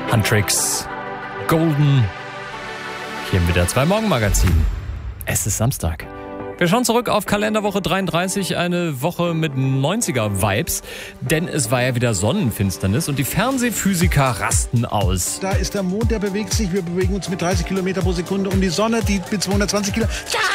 Huntrix, Golden. Hier im WDR 2 Morgenmagazin. Es ist Samstag. Wir schauen zurück auf Kalenderwoche 33, eine Woche mit 90er-Vibes, denn es war ja wieder Sonnenfinsternis und die Fernsehphysiker rasten aus. Da ist der Mond, der bewegt sich, wir bewegen uns mit 30 Kilometer pro Sekunde um die Sonne, die mit 220 Kilometer.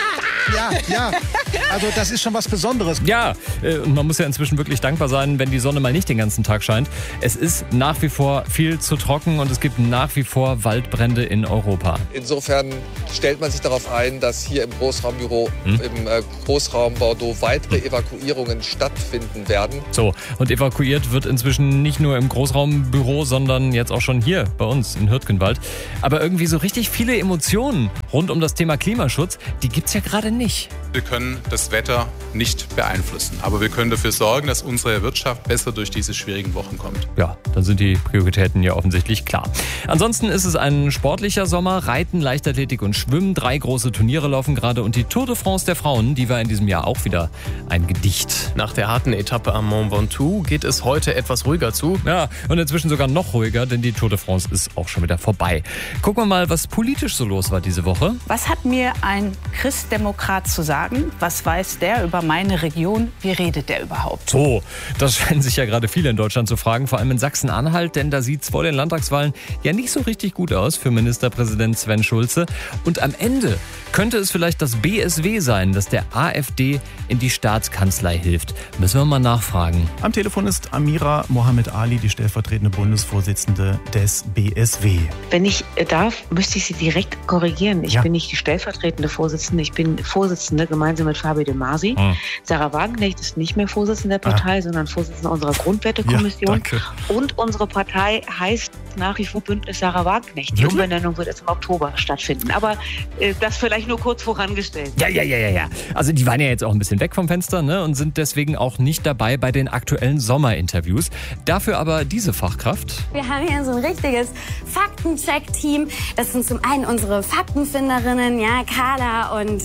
Ja, also das ist schon was Besonderes. Ja, und man muss ja inzwischen wirklich dankbar sein, wenn die Sonne mal nicht den ganzen Tag scheint. Es ist nach wie vor viel zu trocken und es gibt nach wie vor Waldbrände in Europa. Insofern stellt man sich darauf ein, dass hier im Großraumbüro, im Großraum Bordeaux weitere Evakuierungen stattfinden werden. So, und evakuiert wird inzwischen nicht nur im Großraumbüro, sondern jetzt auch schon hier bei uns in Hürtgenwald. Aber irgendwie so richtig viele Emotionen rund um das Thema Klimaschutz, die gibt's ja gerade nicht. Wir können das Wetter nicht beeinflussen, aber wir können dafür sorgen, dass unsere Wirtschaft besser durch diese schwierigen Wochen kommt. Ja, dann sind die Prioritäten ja offensichtlich klar. Ansonsten ist es ein sportlicher Sommer. Reiten, Leichtathletik und Schwimmen. 3 große Turniere laufen gerade und die Tour de France der Frauen, die war in diesem Jahr auch wieder ein Gedicht. Nach der harten Etappe am Mont Ventoux geht es heute etwas ruhiger zu. Ja, und inzwischen sogar noch ruhiger, denn die Tour de France ist auch schon wieder vorbei. Gucken wir mal, was politisch so los war diese Woche. Was hat mir ein Christdemokrat zu sagen? Was weiß der über meine Region? Wie redet der überhaupt? So, das scheinen sich ja gerade viele in Deutschland zu fragen, vor allem in Sachsen-Anhalt, denn da sieht es vor den Landtagswahlen ja nicht so richtig gut aus für Ministerpräsident Sven Schulze. Und am Ende könnte es vielleicht das BSW sein, das der AfD in die Staatskanzlei hilft. Müssen wir mal nachfragen. Am Telefon ist Amira Mohammed Ali, die stellvertretende Bundesvorsitzende des BSW. Wenn ich darf, müsste ich Sie direkt korrigieren. Ich bin nicht die stellvertretende Vorsitzende, ich bin Vorsitzende gemeinsam mit Fabio De Masi. Sarah Wagenknecht ist nicht mehr Vorsitzende der Partei, sondern Vorsitzende unserer Grundwertekommission. Ja, und unsere Partei heißt nach wie vor Bündnis Sarah Wagenknecht. Die Umbenennung wird jetzt im Oktober stattfinden. Aber das vielleicht nur kurz vorangestellt. Ja. Also die waren ja jetzt auch ein bisschen weg vom Fenster, ne, und sind deswegen auch nicht dabei bei den aktuellen Sommerinterviews. Dafür aber diese Fachkraft. Wir haben hier so ein richtiges Faktencheck-Team. Das sind zum einen unsere Faktenfinderinnen, ja, Carla und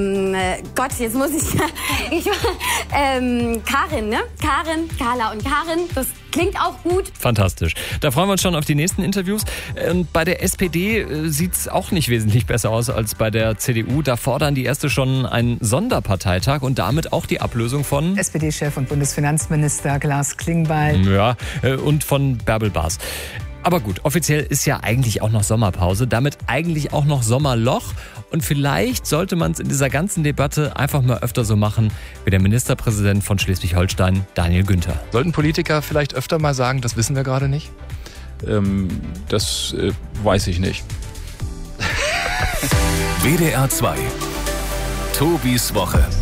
Gott, jetzt muss ich Karin, ne? Carla und Karin, das klingt auch gut. Fantastisch. Da freuen wir uns schon auf die nächsten Interviews. Und bei der SPD sieht es auch nicht wesentlich besser aus als bei der CDU. Da fordern die Erste schon einen Sonderparteitag und damit auch die Ablösung von SPD-Chef und Bundesfinanzminister Klaus Klingbeil. Ja, und von Bärbel Baas. Aber gut, offiziell ist ja eigentlich auch noch Sommerpause, damit eigentlich auch noch Sommerloch. Und vielleicht sollte man es in dieser ganzen Debatte einfach mal öfter so machen wie der Ministerpräsident von Schleswig-Holstein, Daniel Günther. Sollten Politiker vielleicht öfter mal sagen, das wissen wir gerade nicht? Das weiß ich nicht. WDR 2. Tobis Woche.